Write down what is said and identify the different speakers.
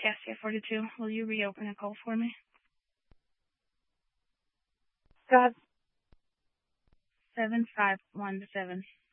Speaker 1: Cassia 42. Will you reopen a call for me?
Speaker 2: God,
Speaker 1: 7517.